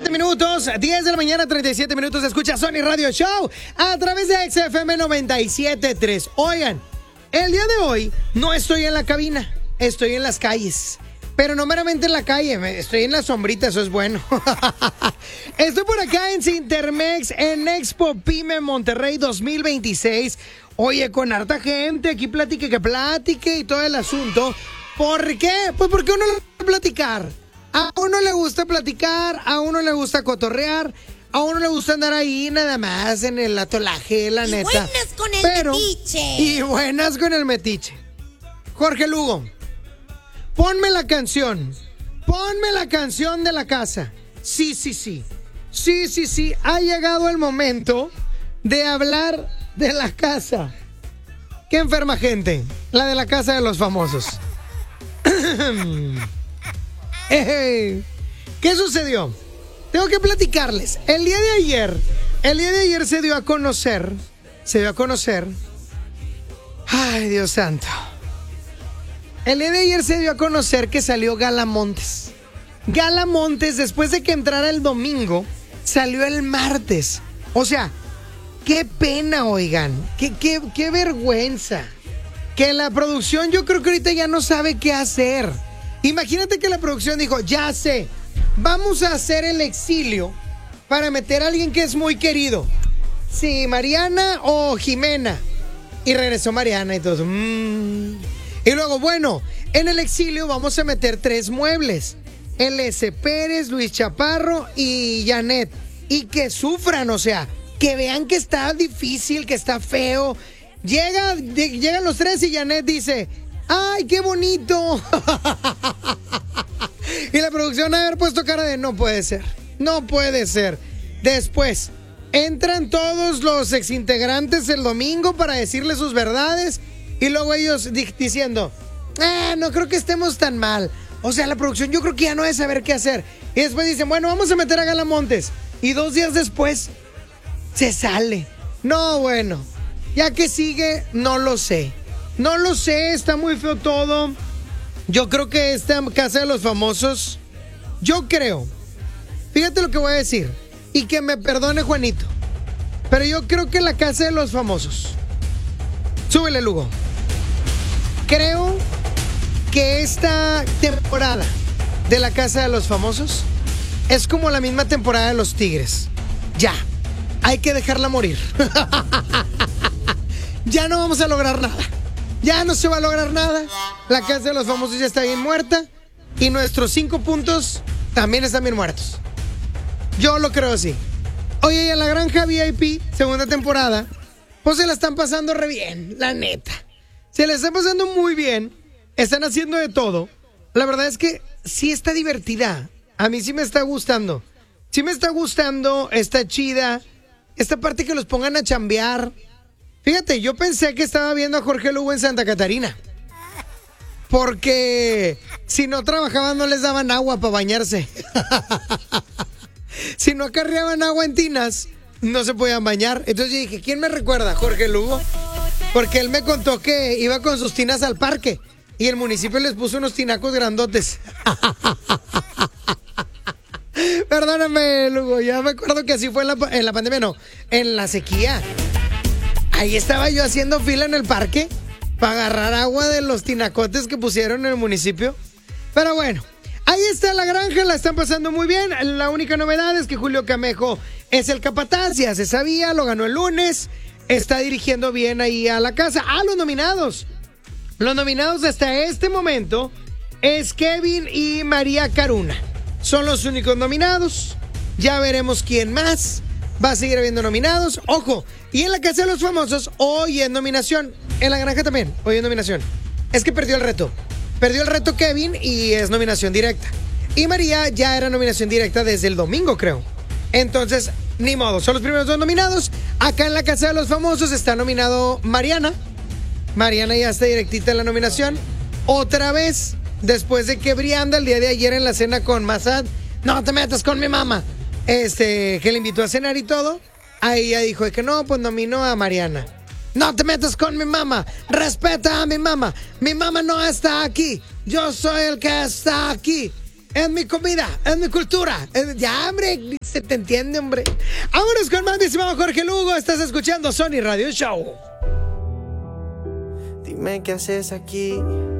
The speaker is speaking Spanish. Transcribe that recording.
minutos, 10 de la mañana, 37 minutos. Escucha Sony Radio Show a través de XFM 97.3. Oigan, el día de hoy no estoy en la cabina, estoy en las calles. Pero no meramente en la calle, estoy en la sombrita, eso es bueno. Estoy por acá en Cintermex, en Expo Pyme Monterrey 2026. Oye, con harta gente, aquí platique y todo el asunto. ¿Por qué? Pues porque uno le gusta platicar. A uno le gusta platicar, a uno le gusta cotorrear, a uno le gusta andar ahí nada más en el atolaje, la neta. Buenas con el metiche. Y buenas con el metiche. Jorge Lugo, ponme la canción de la casa. Sí. Ha llegado el momento de hablar de la casa. Qué enferma gente, la de la casa de los famosos. ¿Qué sucedió? Tengo que platicarles. El día de ayer se dio a conocer. Ay, Dios santo. El día de ayer se dio a conocer que salió Gala Montes. Gala Montes, después de que entrara el domingo, salió el martes. O sea, qué pena, oigan. Qué vergüenza. Que la producción, yo creo que ahorita ya no sabe qué hacer. Imagínate que la producción dijo, ya sé, vamos a hacer el exilio para meter a alguien que es muy querido. Sí, Mariana o Jimena. Y regresó Mariana y todo. Y luego, bueno, en el exilio vamos a meter 3 muebles. L.S. Pérez, Luis Chaparro y Janet. Y que sufran, o sea, que vean que está difícil, que está feo. Llegan los 3 y Janet dice, ¡ay, qué bonito! Y la producción ha haber puesto cara de no puede ser. Después, entran todos los exintegrantes el domingo para decirle sus verdades. Y luego ellos diciendo, no creo que estemos tan mal. O sea, la producción yo creo que ya no debe saber qué hacer. Y después dicen, bueno, vamos a meter a Gala Montes. Y 2 días después, se sale. No, bueno, ya que sigue, no lo sé, está muy feo todo. Yo creo que esta casa de los famosos, fíjate lo que voy a decir, y que me perdone Juanito, pero yo creo que la casa de los famosos, súbele Lugo, creo que esta temporada de la casa de los famosos es como la misma temporada de los Tigres. Ya, hay que dejarla morir. Ya no vamos a lograr nada. Ya no se va a lograr nada. La casa de los famosos ya está bien muerta. Y nuestros 5 puntos también están bien muertos. Yo lo creo así. Oye, y en la Granja VIP, segunda temporada, pues se la están pasando re bien, la neta. Se la están pasando muy bien. Están haciendo de todo. La verdad es que sí está divertida. A mí sí me está gustando. Está chida. Esta parte que los pongan a chambear. Fíjate, yo pensé que estaba viendo a Jorge Lugo en Santa Catarina. Porque si no trabajaban no les daban agua para bañarse. Si no acarreaban agua en tinas, no se podían bañar. Entonces yo dije, ¿quién me recuerda? Jorge Lugo. Porque él me contó que iba con sus tinas al parque. Y el municipio les puso unos tinacos grandotes. Perdóname, Lugo, ya me acuerdo que así fue en la pandemia, no, en la sequía. Ahí estaba yo haciendo fila en el parque para agarrar agua de los tinacotes que pusieron en el municipio. Pero bueno, ahí está la granja, la están pasando muy bien. La única novedad es que Julio Camejo es el capataz, ya se sabía, lo ganó el lunes. Está dirigiendo bien ahí a la casa. Los nominados. Los nominados hasta este momento es Kevin y María Caruna. Son los únicos nominados. Ya veremos quién más. Va a seguir habiendo nominados. Ojo, y en la casa de los famosos hoy es nominación. En la granja también, hoy es nominación. Es que perdió el reto. Perdió el reto Kevin y es nominación directa. Y María ya era nominación directa desde el domingo, creo. Entonces, ni modo, son los primeros 2 nominados. Acá en la casa de los famosos está nominado Mariana. Mariana ya está directita en la nominación. Otra vez, después de que Brianda el día de ayer en la cena con Massad, no te metas con mi mamá, que le invitó a cenar y todo, ahí ya dijo que no, pues nominó a Mariana. No te metas con mi mamá, respeta a mi mamá no está aquí, yo soy el que está aquí. es mi comida, es mi cultura. Ya, hombre, se te entiende, hombre. Vámonos con más, mi estimado Jorge Lugo. Estás escuchando Sony Radio Show. Dime qué haces aquí.